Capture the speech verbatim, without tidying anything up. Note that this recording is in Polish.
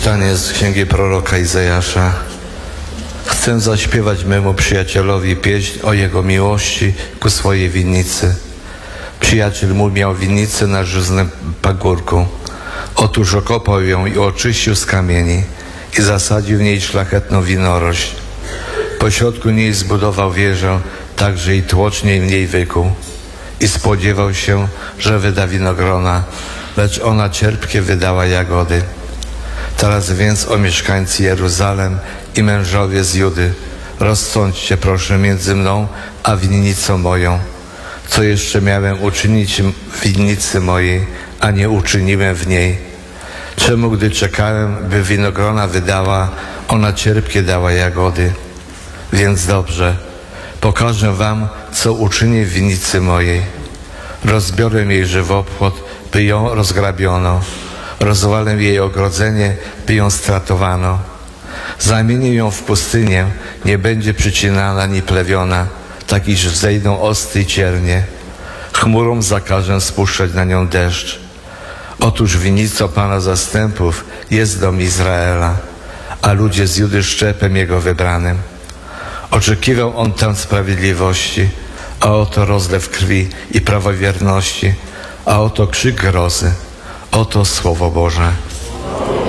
Czytanie z księgi proroka Izajasza. Chcę zaśpiewać memu przyjacielowi pieśń o jego miłości ku swojej winnicy. Przyjaciel mój miał winnicę na żyznym pagórku. Otóż okopał ją i oczyścił z kamieni i zasadził w niej szlachetną winorośl. Pośrodku niej zbudował wieżę, także i tłoczniej w niej wykuł. I spodziewał się, że wyda winogrona, lecz ona cierpkie wydała jagody. Teraz więc, o mieszkańcy Jeruzalem i mężowie z Judy, rozsądźcie proszę między mną a winnicą moją. Co jeszcze miałem uczynić w winnicy mojej, a nie uczyniłem w niej? Czemu, gdy czekałem, by winogrona wydała, ona cierpkie dała jagody? Więc dobrze, pokażę wam, co uczynię w winnicy mojej. Rozbiorę jej żywopłot, by ją rozgrabiono. Rozwalę jej ogrodzenie, by ją stratowano. Zamienię ją w pustynię, nie będzie przycinana ni plewiona, tak iż wzejdą osty i ciernie. Chmurą zakażę spuszczać na nią deszcz. Otóż winnicą Pana zastępów jest dom Izraela, a ludzie z Judy szczepem Jego wybranym. Oczekiwał on tam sprawiedliwości, a oto rozlew krwi i prawowierności, a oto krzyk grozy, oto Słowo Boże.